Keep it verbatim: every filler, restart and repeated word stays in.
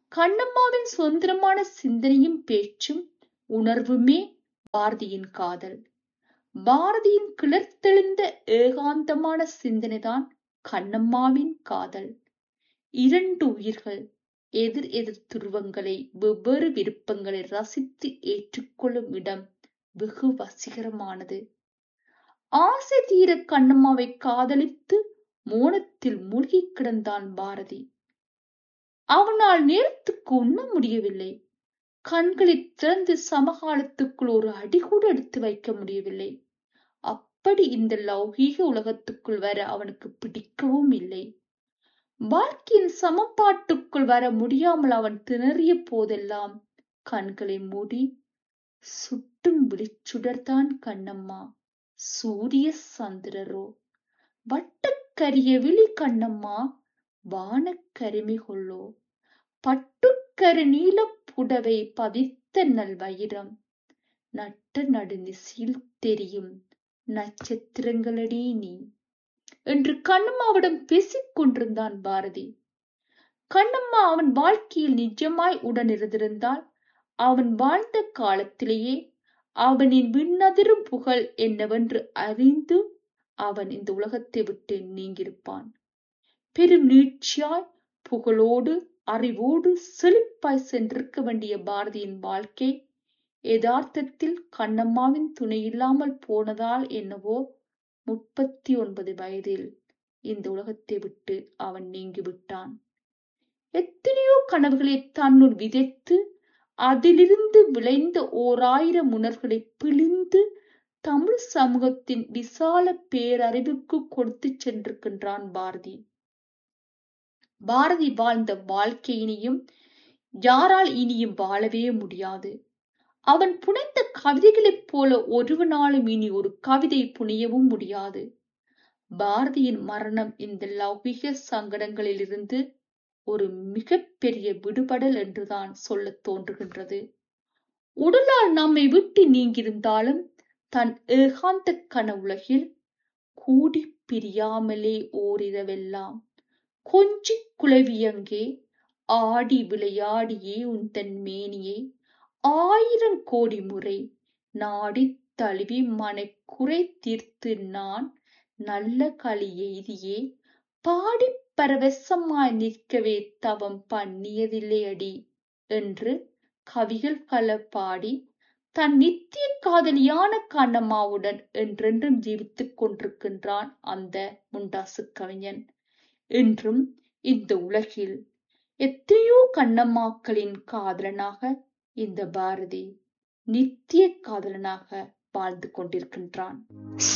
கண்ணம்மாவின் சுதந்திரமான சிந்தனையும் பேச்சும் உணர்வுமே பாரதியின் காதல். பாரதியின் கிளர்த்தெழுந்த ஏகாந்தமான சிந்தனைதான் கண்ணம்மாவின் காதல். இரண்டு உயிர்கள் எதிர் எதிர் துருவங்களை, வெவ்வேறு விருப்பங்களை ரசித்து ஏற்றுக்கொள்ளும் இடம் வெகு வசீகரமானது. ஆசை தீர கண்ணம்மாவை காதலித்து மோனத்தில் மூழ்கி கிடந்தான் பாரதி. அவனால் நேரத்துக்கு உண்ண முடியவில்லை. கண்களை திறந்து சமகாலத்துக்குள் ஒரு அடி கூட எடுத்து வைக்க முடியவில்லை. அப்படி இந்த லௌகீக உலகத்துக்குள் வர அவனுக்கு பிடிக்கவும் இல்லை. வாழ்க்கையின் சமன்பாட்டுக்குள் வர முடியாமல் அவன் திணறிய போதெல்லாம் கண்களை மூடி, சுட்டும் விழிச்சுடர்தான் கண்ணம்மா, சூரிய சந்திரரோ, வட்டக்கரிய விழி கண்ணம்மா, வானக்கருமி கொள்ளோ, பட்டுக்கரு நீல புடவை பதித்த நல் வைரம், நட்ட நடுநிசியில் தெரியும் நட்சத்திரங்களடி நீ என்று கண்ணம்மாவிடம் பேசிக் கொண்டிருந்தான் பாரதி. கண்ணம்மா அவன் வாழ்க்கையில் நிஜமாய் உடனிருந்திருந்தால் அவன் வாழ்ந்த காலத்திலேயே அவனின் விண்ணதிரும் புகழ் என்னவென்று அறிந்து அவன் இந்த உலகத்தை விட்டு நீங்கியிருப்பான். பெரும் நீட்சியாய் புகழோடு அறிவோடு செழிப்பாய் சென்றிருக்க வேண்டிய பாரதியின் வாழ்க்கை யதார்த்தத்தில் கண்ணம்மாவின் துணை இல்லாமல் போனதால் என்னவோ முப்பத்தி ஒன்பது வயதில் இந்த உலகத்தை விட்டு அவன் நீங்கிவிட்டான். எத்தனையோ கனவுகளை தன்னுள் விதைத்து அதிலிருந்து விளைந்த ஓர் ஆயிரம் உணர்வுகளை பிழிந்து தமிழ் சமூகத்தின் விசால பேரறிவுக்கு கொடுத்து சென்றிருக்கின்றான் பாரதி. பாரதி வாழ்ந்த வாழ்க்கை இனியும் யாரால் இனியும் வாழவே முடியாது. அவன் புனைந்த கவிதைகளைப் போல ஒருவனாலும் இனி ஒரு கவிதை புனையவும் முடியாது. பாரதியின் மரணம் இந்த லௌகிக சங்கடங்களிலிருந்து ஒரு மிகப்பெரிய விடுபடல் என்றுதான் சொல்ல தோன்றுகின்றது. உடலால் நம்மை விட்டு நீங்கியிருந்தாலும் தன் ஏகாந்த கனவுலகில் கூடி பிரியாமலே ஓரிரவெல்லாம் கொஞ்சி குழவியங்கே ஆடி விளையாடியே உந்தன் மேனியை ஆயிரம் கோடி முறை நாடி தழுவி மனக்குறை தீர்த்து நான் நல்ல களி எய்தியே பாடி பரவசமாய் நிற்கவே தவம் பண்ணியதில்லை அடி என்று கவிகள் பல பாடி தன் நித்திய காதலியான கண்ணம்மாவுடன் என்றென்றும் ஜீவித்துக் கொண்டிருக்கின்றான் அந்த முண்டாசு கவிஞன். என்றும் இந்த உலகில் எத்தனையோ கண்ணம்மாக்களின் காதலனாக இந்த பாரதி நித்திய காதலனாக வாழ்ந்து கொண்டிருக்கின்றான்.